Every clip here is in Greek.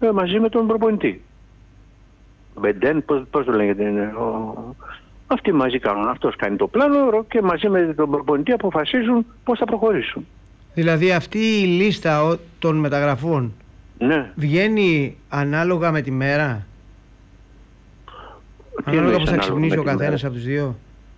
μαζί με τον προπονητή. Μπεντέν, πώς το λέγεται, αυτοί μαζί κάνουν. Αυτός κάνει το πλάνο και μαζί με τον προπονητή αποφασίζουν πώς θα προχωρήσουν. Δηλαδή αυτή η λίστα των μεταγραφών, ναι, βγαίνει ανάλογα με τη μέρα? Ανάλογα πώς θα ξυπνήσει ο καθένας από τους δύο?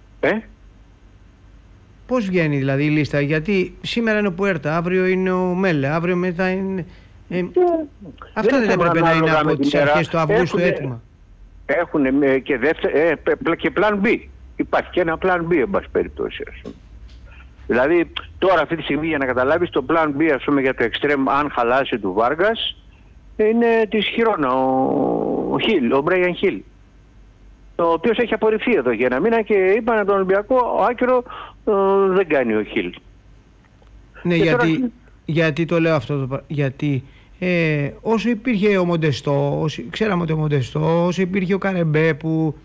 Πώς βγαίνει δηλαδή η λίστα? Γιατί σήμερα είναι ο Πουέρτα, αύριο είναι ο Μέλε, αύριο μετά είναι... αυτά δεν έπρεπε να είναι από τις αρχές του Αυγούστου έτοιμα? Έχουν και πλάν B. Υπάρχει και ένα πλάν B, εν πάση περιπτώσει. Δηλαδή, τώρα αυτή τη στιγμή, για να καταλάβεις, το πλάν B, ας πούμε, για το εξτρέμ, αν χαλάσει του Βάργας, είναι της Χιρόνα, ο Μπρέιαν Χιλ, ο οποίος έχει απορριφθεί εδώ για ένα μήνα και είπαν από τον Ολυμπιακό, ο άκυρο δεν κάνει ο Χιλ. Ναι, γιατί το λέω αυτό? Γιατί όσο υπήρχε ο Μοντεστό, ξέραμε ότι ο Μοντεστό, όσο υπήρχε ο Καρεμπέ που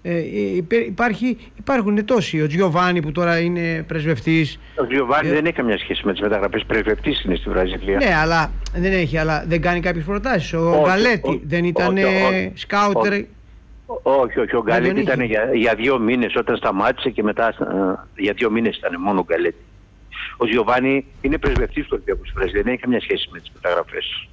υπάρχουν τόσοι, ο Τζιοβάνι που τώρα είναι πρεσβευτής. Ο Τζιοβάνι δεν έχει καμιά σχέση με τις μεταγραφές, πρεσβευτής είναι στη Βραζιλία. Ναι, αλλά δεν κάνει κάποιες προτάσεις. Ο Γκαλέτη δεν ήταν σκάουτερ? Όχι, ο Γκαλέτη ήταν για 2 μήνες όταν σταμάτησε και μετά για 2 μήνες ήταν μόνο ο Γκαλέτη. Ο Τζιοβάνι είναι πρεσβευτής του Ολυμπιακού στη Βραζιλία, δεν έχει καμιά σχέση με τις μεταγραφές.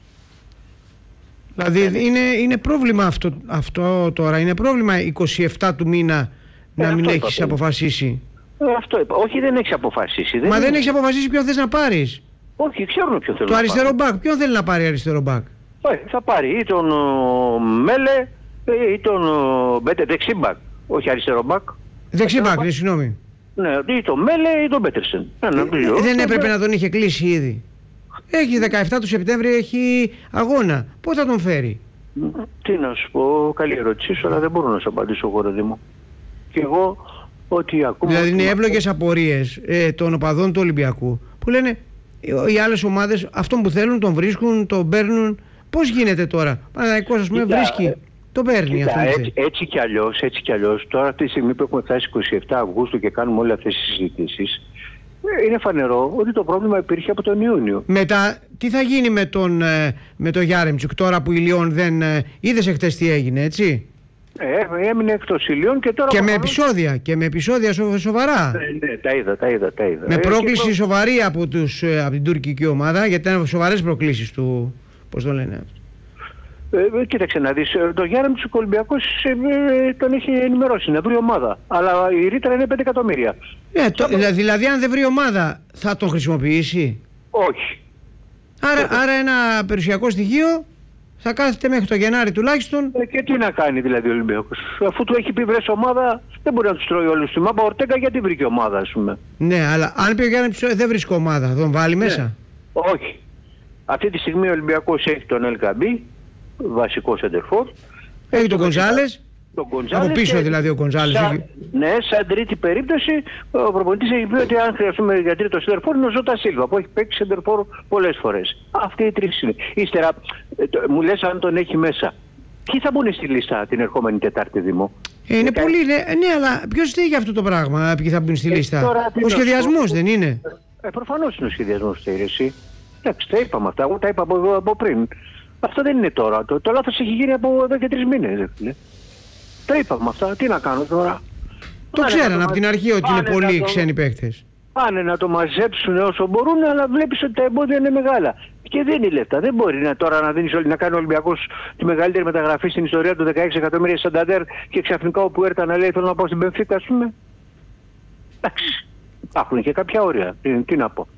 Δηλαδή είναι πρόβλημα αυτό τώρα, είναι πρόβλημα 27 του μήνα να μην έχεις αποφασίσει. Αυτό είπα, όχι δεν έχεις αποφασίσει. Μα δεν έχεις αποφασίσει ποιον θες να πάρεις? Όχι, ξέρουμε ποιον θέλω. Το αριστερό μπακ, ποιον θέλει να πάρει αριστερό μπακ? Θα πάρει ή τον Μέλε ή τον Μπέτε, δεξί μπακ, όχι αριστερό μπακ. Δεξί μπακ, συγγνώμη. Ναι, ή τον Μέλε ή τον Πέτερσεν. Δεν έπρεπε να τον είχε κλείσει ήδη? Έχει 17 του Σεπτέμβρη, έχει αγώνα. Πότε θα τον φέρει? Τι να σου πω, καλή ερώτηση, αλλά δεν μπορώ να σου απαντήσω εγώ, ρε Δήμο. Και εγώ ότι ακόμα... Δηλαδή είναι εύλογες απορίες των οπαδών του Ολυμπιακού που λένε οι άλλες ομάδες αυτόν που θέλουν τον βρίσκουν, τον παίρνουν. Πώς γίνεται τώρα? Παναθηναϊκός, ας πούμε, βρίσκει, το παίρνει αυτό. Έτσι κι αλλιώς, τώρα αυτή τη στιγμή που έχουμε φτάσει 27 Αυγούστου και κάνουμε όλες αυτές τις συζητήσεις, είναι φανερό ότι το πρόβλημα υπήρχε από τον Ιούνιο. Μετά, τι θα γίνει με τον Γιάρεμτσουκ τώρα που η Λιόν δεν... είδες εχθές τι έγινε, έτσι? Έμεινε εκτός η Λιόν και τώρα... Και με επεισόδια σοβαρά. Ναι, τα είδα. Με πρόκληση σοβαρή από την τουρκική ομάδα, γιατί ήταν σοβαρές προκλήσεις του... πώς το λένε? Κοίταξε να δεις, το Γιάρεμτσουκ ο Ολυμπιακός τον έχει ενημερώσει να βρει ομάδα. Αλλά η ρήτρα είναι 5 εκατομμύρια. Δηλαδή αν δεν βρει ομάδα θα τον χρησιμοποιήσει? Όχι. Άρα ένα περιουσιακό στοιχείο θα κάθεται μέχρι το Γενάρη τουλάχιστον. Και τι να κάνει δηλαδή ο Ολυμπιακός? Αφού του έχει πει βρες ομάδα, δεν μπορεί να τους τρώει όλους στη μάπα. Ορτέγκα γιατί βρήκε ομάδα, ας πούμε? Ναι, αλλά αν πει ο Γιάννης δεν βρίσκω ομάδα, θα τον βάλει μέσα? Όχι. Αυτή τη στιγμή ο Ολυμπιακός έχει τον Ελκαμπή, βασικό σεντερφόρ. Έχει τον Γκονζάλες. Από πίσω δηλαδή ο Γκονζάλες. Ναι, σαν τρίτη περίπτωση ο προπονητής έχει πει ότι αν χρειαστούμε για τρίτο σεντερφόρ είναι ο Ζώτα Σίλβα που έχει παίξει σεντερφόρ πολλές φορές. Αυτοί οι τρεις είναι. Ύστερα μου λες αν τον έχει μέσα. Ποιοι θα μπουν στη λίστα την ερχόμενη Τετάρτη, Δήμο? Είναι πολύ, ναι, αλλά ποιος θέλει για αυτό το πράγμα, ποιοι θα μπουν στη λίστα? Ο σχεδιασμός δεν είναι? Προφανώς είναι ο σχεδιασμός, εσύ. Εντάξει, τα είπαμε αυτά, εγώ τα είπα από πριν. Αυτό δεν είναι τώρα. Το λάθος έχει γίνει από εδώ και 3 μήνες. Τα είπαμε αυτά. Τι να κάνω τώρα? Το ξέραν από την αρχή ότι είναι πολλοί ξένοι παίκτες. Πάνε να το μαζέψουν όσο μπορούν, αλλά βλέπεις ότι τα εμπόδια είναι μεγάλα. Και δίνει λεφτά. Δεν μπορεί τώρα να κάνει ο Ολυμπιακός τη μεγαλύτερη μεταγραφή στην ιστορία του 16 εκατομμύρια Σανταντέρ και ξαφνικά όπου έρθα να λέει θέλω να πάω στην Μπενφίκα, ας πούμε. Εντάξει. Υπάρχουν και κάποια όρια. Τι να πω?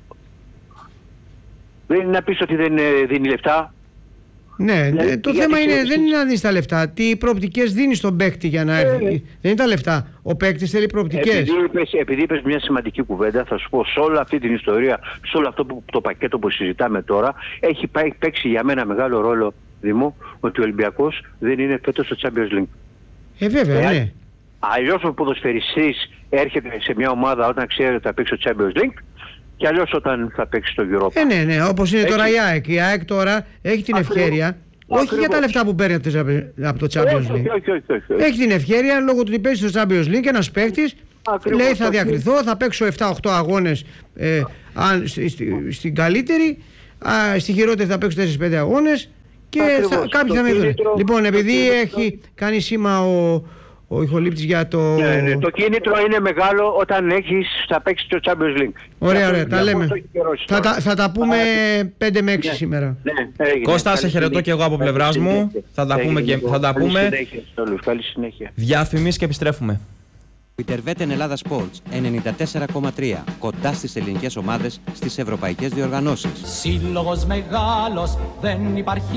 Δεν είναι να πεις ότι δεν δίνει λεφτά. Ναι, δηλαδή, το θέμα δεν είναι να δεις τα λεφτά. Τι προοπτικές δίνεις στον παίκτη για να έρθει. Δεν είναι τα λεφτά. Ο παίκτης θέλει προοπτικές. Επειδή είπες μια σημαντική κουβέντα, θα σου πω σε όλη αυτή την ιστορία, σε όλο αυτό το πακέτο που συζητάμε τώρα, έχει παίξει για μένα μεγάλο ρόλο, Δημό, ότι ο Ολυμπιακός δεν είναι φέτος στο Champions League. Βέβαια, ναι. Αλλιώς ο ποδοσφαιριστής έρχεται σε μια ομάδα όταν ξέρει ότι θα παίξει στο Champions League. Και αλλιώς όταν θα παίξει στο Europa. Ναι, όπως είναι τώρα η ΑΕΚ. Η ΑΕΚ τώρα έχει την ευκαιρία, όχι για τα λεφτά που παίρνει από το Champions League. Όχι. Έχει την ευκαιρία λόγω του ότι παίζει στο Champions League ένας παίκτης λέει θα διακριθώ, θα παίξω 7-8 αγώνες στην καλύτερη, στη χειρότερη θα παίξω 4-5 αγώνες και κάποιοι θα με δουν. Λοιπόν, επειδή έχει κάνει σήμα ο ηχολήπτης για το... Ναι, το κίνητρο είναι μεγάλο όταν θα παίξει το Champions League. Ωραία, τα λέμε. Θα τα πούμε 5 με 6 σήμερα. Κώστα, σε χαιρετώ και εγώ από πλευράς μου. Θα τα πούμε. Καλή συνέχεια. Διαφημίσεις και επιστρέφουμε. Interveten Ελλάδα Sports 94,3 κοντά στις ελληνικές ομάδες στις ευρωπαϊκές διοργανώσεις. Σύλλογος μεγάλος, δεν υπάρχει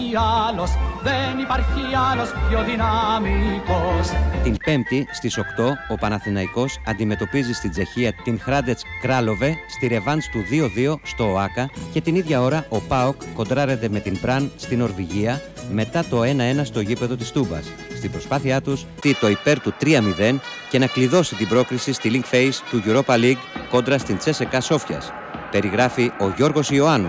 άλλος πιο δυναμικός. Την Πέμπτη στις 8 ο Παναθηναϊκός αντιμετωπίζει στην Τσεχία την Hrádec Králové στη ρεβάνς του 2-2 στο ΟΑΚΑ και την ίδια ώρα ο ΠΑΟΚ κοντράρεται με την Πραν στην Νορβηγία μετά το 1-1 στο γήπεδο της Τούμπας. Στην προσπάθειά τους το υπέρ του 3-0 και να κλειδώσει την πρόκριση στη Link Phase του Europa League κόντρα στην Τσέσεκα Σόφιας. Περιγράφει ο Γιώργος Ιωάννου.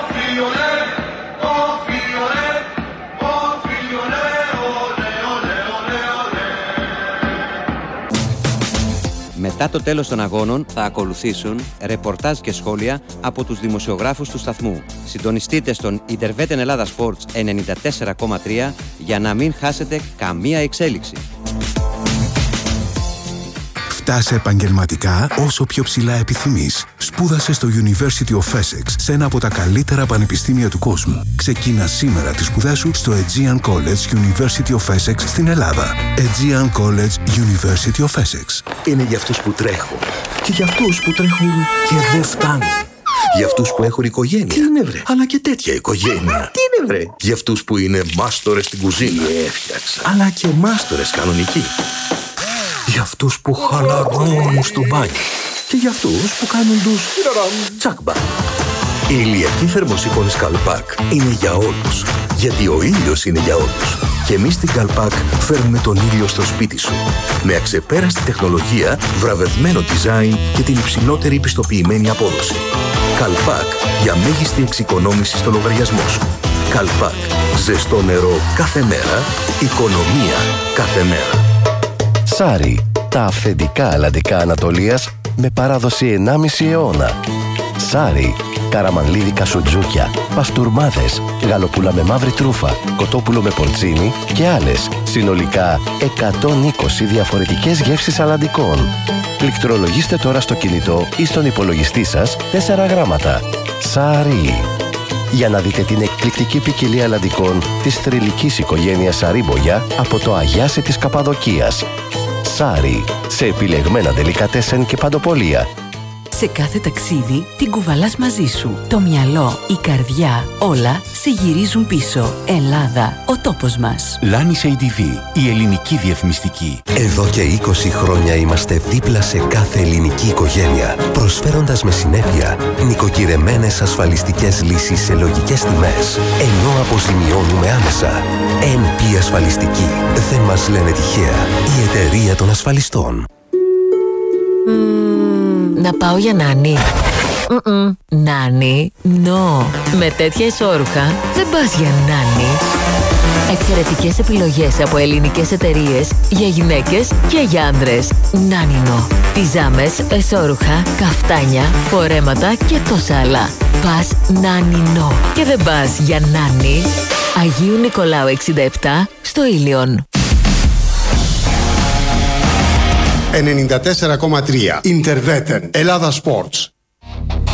Μετά το τέλος των αγώνων θα ακολουθήσουν ρεπορτάζ και σχόλια από τους δημοσιογράφους του σταθμού. Συντονιστείτε στον Interveten Ελλάδα Sports 94,3 για να μην χάσετε καμία εξέλιξη. Φτάσε επαγγελματικά όσο πιο ψηλά επιθυμείς. Σπούδασε στο University of Essex, σε ένα από τα καλύτερα πανεπιστήμια του κόσμου. Ξεκίνα σήμερα τις σπουδές σου στο Aegean College University of Essex στην Ελλάδα. Aegean College University of Essex. Είναι για αυτούς που τρέχουν και για αυτούς που τρέχουν και δεν φτάνουν. Για αυτούς που έχουν οικογένεια. Τι είναι βρε? Αλλά και τέτοια οικογένεια. Τι είναι βρε? Για αυτούς που είναι μάστορες στην κουζίνα. Έφτιαξα. Αλλά και μάστορες κανονικοί. Για αυτούς που χαλαρώνουν στο μπάνιο. Και για αυτούς που κάνουν τους τσάκμπα. Η ηλιακή θερμοσύφωνη Καλπάκ είναι για όλους. Γιατί ο ήλιος είναι για όλους. Και εμείς στην Καλπάκ φέρνουμε τον ήλιο στο σπίτι σου. Με αξεπέραστη τεχνολογία, βραβευμένο design και την υψηλότερη πιστοποιημένη απόδοση. Καλπάκ για μέγιστη εξοικονόμηση στο λογαριασμό σου. Καλπάκ. Ζεστό νερό κάθε μέρα. Οικονομία κάθε μέρα. Σάρι, τα αυθεντικά αλλαντικά Ανατολίας με παράδοση 1,5 αιώνα. Σάρι, καραμανλίδικα σουτζούκια, παστούρμάδες, γαλοπούλα με μαύρη τρούφα, κοτόπουλο με πορτσίνι και άλλες. Συνολικά 120 διαφορετικές γεύσεις αλλαντικών. Πληκτρολογήστε τώρα στο κινητό ή στον υπολογιστή σας 4 γράμματα. Σάρι. Για να δείτε την εκπληκτική ποικιλία αλλαντικών της θρυλικής οικογένειας Σαρίμπογια από το Αγιάσι της Καπαδοκίας. Σάρι, σε επιλεγμένα ντελικατέσεν και παντοπολία. Σε κάθε ταξίδι την κουβαλάς μαζί σου. Το μυαλό, η καρδιά, όλα σε γυρίζουν πίσω. Ελλάδα, ο τόπος μας. Λάνις ADV, η ελληνική διαφημιστική. Εδώ και 20 χρόνια είμαστε δίπλα σε κάθε ελληνική οικογένεια, προσφέροντας με συνέπεια νοικοκυρεμένες ασφαλιστικές λύσεις σε λογικές τιμές, ενώ αποζημιώνουμε άμεσα. NP Ασφαλιστική. Δεν μας λένε τυχαία. Η εταιρεία των ασφαλιστών. Να πάω για νάνι. Νάνι, no. Με τέτοια ισόρουχα δεν πας για νάνι. Εξαιρετικές επιλογές από ελληνικές εταιρείες για γυναίκες και για άντρες. Νάνινο. Πιζάμες, εσόρουχα, καφτάνια, φορέματα και τόσα άλλα. Πας Νάνινο. Και δεν πας για νάνι. Αγίου Νικολάου 67 στο Ήλιον. 94,3 Interveten Ελλάδα Sports.